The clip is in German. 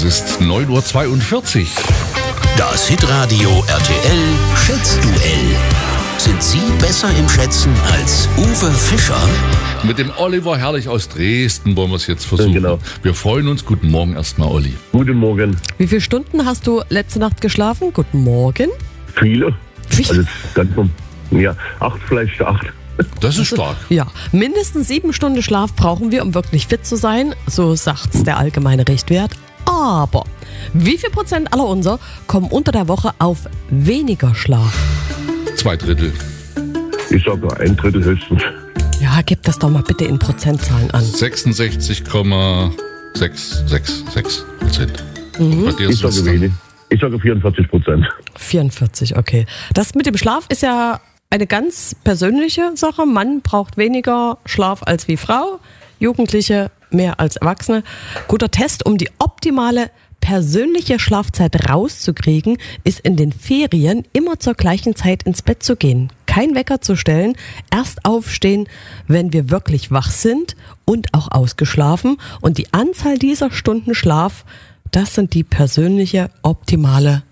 ist 9:42 Uhr. Das Hitradio RTL Schätzduell. Sind Sie besser im Schätzen als Uwe Fischer? Mit dem Oliver Herrlich aus Dresden wollen wir es jetzt versuchen. Genau. Wir freuen uns. Guten Morgen erstmal, Olli. Guten Morgen. Wie viele Stunden hast du letzte Nacht geschlafen? Guten Morgen. Viele? Also ganz ja, 8, vielleicht 8. Das ist stark. Ja, mindestens 7 Stunden Schlaf brauchen wir, um wirklich fit zu sein. So sagt's der allgemeine Richtwert. Aber wie viel Prozent aller unser kommen unter der Woche auf weniger Schlaf? 2/3. Ich sage 1/3 höchstens. Ja, gib das doch mal bitte in Prozentzahlen an. 66,666%. Bei dir Ich ist es sage dann wenig. Ich sage 44%. 44, okay. Das mit dem Schlaf ist ja eine ganz persönliche Sache. Mann braucht weniger Schlaf als wie Frau, Jugendliche mehr als Erwachsene. Guter Test, um die optimale persönliche Schlafzeit rauszukriegen, ist in den Ferien immer zur gleichen Zeit ins Bett zu gehen. Kein Wecker zu stellen, erst aufstehen, wenn wir wirklich wach sind und auch ausgeschlafen. Und die Anzahl dieser Stunden Schlaf, das sind die persönliche optimale